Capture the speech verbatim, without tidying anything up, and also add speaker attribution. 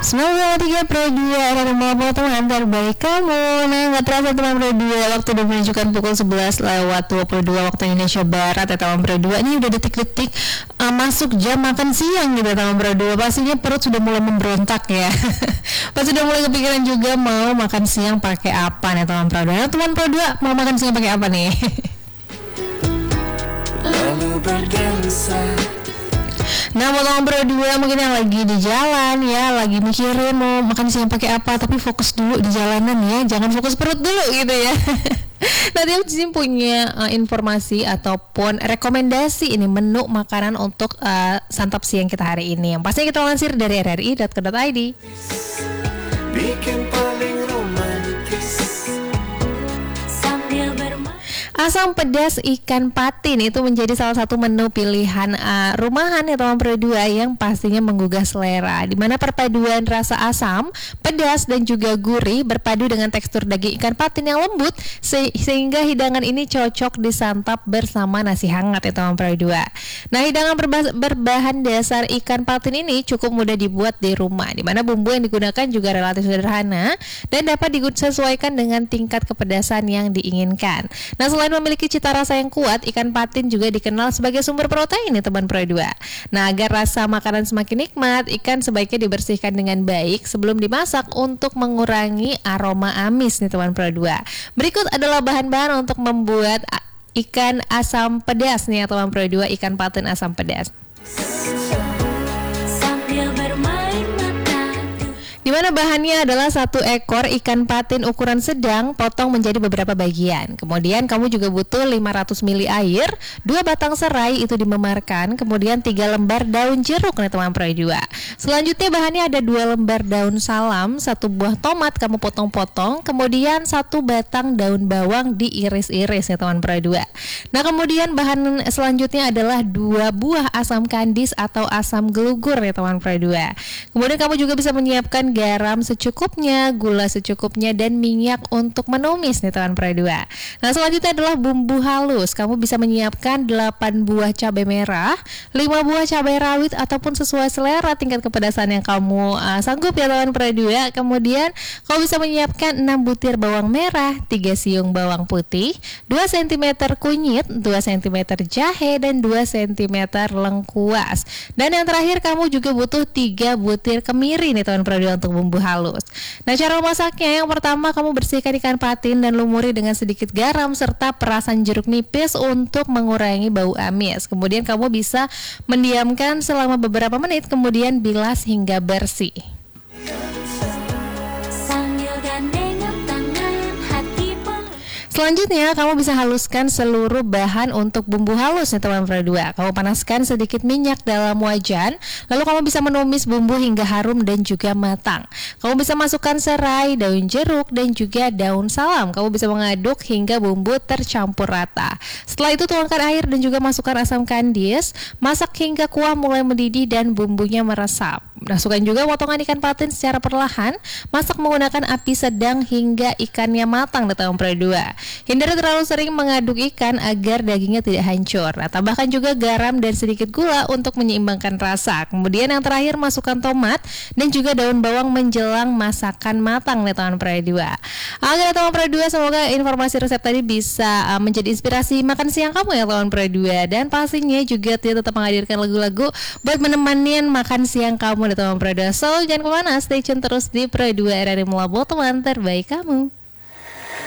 Speaker 1: sembilan puluh tiga Pro dua ada mau teman terbaik kamu. Nah, nggak terasa teman Pro dua, waktu udah menunjukkan pukul sebelas lewat dua puluh dua waktu Indonesia Barat ya teman Pro dua. Ini udah detik-detik uh, masuk jam makan siang gitu teman Pro dua. Pastinya perut sudah mulai memberontak ya. Pasti udah mulai kepikiran juga mau makan siang pakai apa nih teman Pro dua. Nah, teman Pro dua mau makan siang pakai apa nih? Lalu berdansa. Nah, mau teman Pro dua mungkin yang lagi di jalan ya, lagi mikirin mau makan siang pakai apa, tapi fokus dulu di jalanan ya, jangan fokus perut dulu gitu ya. Nanti aku disini punya uh, informasi ataupun rekomendasi ini menu makanan untuk uh, santap siang kita hari ini. Yang pastinya kita lansir dari r r i dot co dot i d. Bikin paling romantis. Asam pedas ikan patin itu menjadi salah satu menu pilihan uh, rumahan ya teman Pro dua yang pastinya menggugah selera, di mana perpaduan rasa asam, pedas dan juga gurih berpadu dengan tekstur daging ikan patin yang lembut se- sehingga hidangan ini cocok disantap bersama nasi hangat ya teman Pro dua. Nah, hidangan berba- berbahan dasar ikan patin ini cukup mudah dibuat di rumah, di mana bumbu yang digunakan juga relatif sederhana dan dapat disesuaikan dengan tingkat kepedasan yang diinginkan. Nah, selain memiliki cita rasa yang kuat, ikan patin juga dikenal sebagai sumber protein nih teman Pro dua. Nah, agar rasa makanan semakin nikmat, ikan sebaiknya dibersihkan dengan baik sebelum dimasak untuk mengurangi aroma amis nih teman Pro dua. Berikut adalah bahan-bahan untuk membuat ikan asam pedas nih ya teman Pro dua, ikan patin asam pedas. Di mana bahannya adalah satu ekor ikan patin ukuran sedang potong menjadi beberapa bagian. Kemudian kamu juga butuh lima ratus mililiter air, dua batang serai itu dimemarkan, kemudian tiga lembar daun jeruk nih teman Pro dua. Selanjutnya bahannya ada dua lembar daun salam, satu buah tomat kamu potong-potong, kemudian satu batang daun bawang diiris-iris ya teman Pro dua. Nah, kemudian bahan selanjutnya adalah dua buah asam kandis atau asam gelugur ya teman Pro dua. Kemudian kamu juga bisa menyiapkan garam secukupnya, gula secukupnya, dan minyak untuk menumis nih teman Pro dua. Nah, selanjutnya adalah bumbu halus. Kamu bisa menyiapkan delapan buah cabai merah, lima buah cabai rawit ataupun sesuai selera tingkat kepedasan yang kamu uh, sanggup ya teman Pro dua. Kemudian kamu bisa menyiapkan enam butir bawang merah, tiga siung bawang putih, dua sentimeter kunyit, dua sentimeter jahe, dan dua sentimeter lengkuas. Dan yang terakhir kamu juga butuh tiga butir kemiri nih teman Pro dua untuk bumbu halus. Nah, cara memasaknya, yang pertama kamu bersihkan ikan patin dan lumuri dengan sedikit garam serta perasan jeruk nipis untuk mengurangi bau amis. Kemudian kamu bisa mendiamkan selama beberapa menit, kemudian bilas hingga bersih. Selanjutnya kamu bisa haluskan seluruh bahan untuk bumbu halus ya teman Pro dua. Kamu panaskan sedikit minyak dalam wajan, lalu kamu bisa menumis bumbu hingga harum dan juga matang. Kamu bisa masukkan serai, daun jeruk, dan juga daun salam. Kamu bisa mengaduk hingga bumbu tercampur rata. Setelah itu tuangkan air dan juga masukkan asam kandis. Masak hingga kuah mulai mendidih dan bumbunya meresap. Masukkan juga potongan ikan patin secara perlahan. Masak menggunakan api sedang hingga ikannya matang di teman Pro dua. Hindari terlalu sering mengaduk ikan agar dagingnya tidak hancur. Nah, tambahkan juga garam dan sedikit gula untuk menyeimbangkan rasa. Kemudian yang terakhir masukkan tomat dan juga daun bawang menjelang masakan matang nih teman Pro dua. Oke teman Pro dua, semoga informasi resep tadi bisa uh, menjadi inspirasi makan siang kamu ya teman Pro dua. Dan pastinya juga dia tetap menghadirkan lagu-lagu buat menemani makan siang kamu nih teman Pro dua. So jangan kemana, stay tune terus di Pro dua R R I Melabo, teman terbaik kamu.